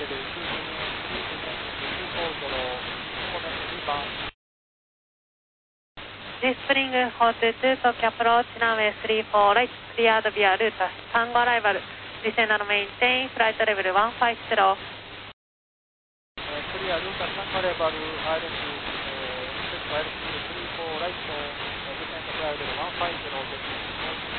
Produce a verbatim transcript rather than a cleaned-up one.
G Spring four two two Tokyo approach runway three four right, cleared via route Tango arrival, descend and maintain flight level one five zero. Clear route Tango arrival, island, uh, three four right, descend flight level one five zero.